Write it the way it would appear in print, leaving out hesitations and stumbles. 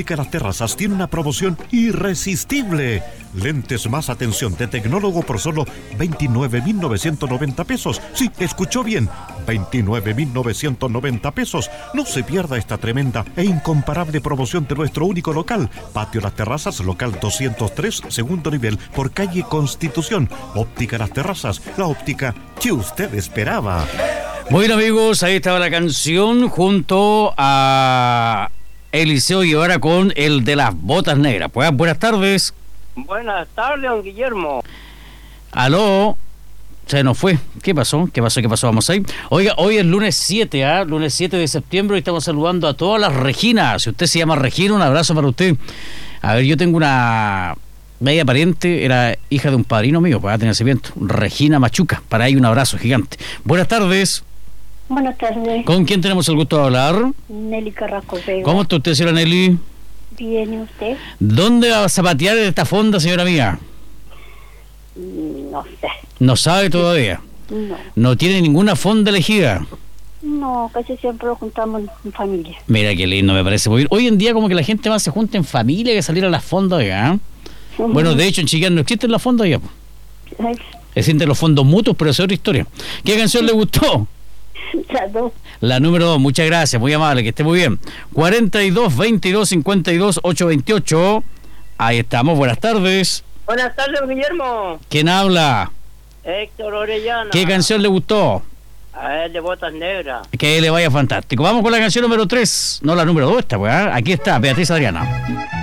Óptica Las Terrazas tiene una promoción irresistible. Lentes más atención de tecnólogo por solo 29.990 pesos. Sí, escuchó bien, 29.990 pesos. No se pierda esta tremenda e incomparable promoción de nuestro único local. Patio Las Terrazas, local 203, segundo nivel, por calle Constitución. Óptica Las Terrazas, la óptica que usted esperaba. Bueno, amigos, ahí estaba la canción junto a Eliseo Guevara con el de las botas negras. Pues buenas tardes. Buenas tardes, don Guillermo. Aló. Se nos fue. ¿Qué pasó? Vamos ahí. Oiga, hoy es lunes 7, lunes 7 de septiembre y estamos saludando a todas las Reginas. Si usted se llama Regina, un abrazo para usted. A ver, yo tengo una media pariente, era hija de un padrino mío, para de nacimiento, Regina Machuca. Para ahí un abrazo gigante. Buenas tardes. Buenas tardes. ¿Con quién tenemos el gusto de hablar? Nelly Carrasco Vega. ¿Cómo está usted, señora Nelly? Bien, ¿y usted? ¿Dónde va a zapatear en esta fonda, señora mía? No sé. ¿No sabe todavía? No. ¿No tiene ninguna fonda elegida? No, casi siempre lo juntamos en familia. Mira qué lindo, me parece muy bien. Hoy en día como que la gente más se junta en familia que salir a las fondas, ¿eh? Bueno, de hecho en Chillán no existen las fondas ya. Existen los fondos mutuos, pero esa es otra historia. ¿Qué canción le gustó? La 2. La número 2, muchas gracias, muy amable, que esté muy bien. 42 22 52 828. Ahí estamos, buenas tardes. Buenas tardes, don Guillermo. ¿Quién habla? Héctor Orellana. ¿Qué canción le gustó? A él de botas negras. Que le vaya fantástico. Vamos con la canción número 3. No, la número 2 esta, pues. Aquí está, Beatriz Adriana.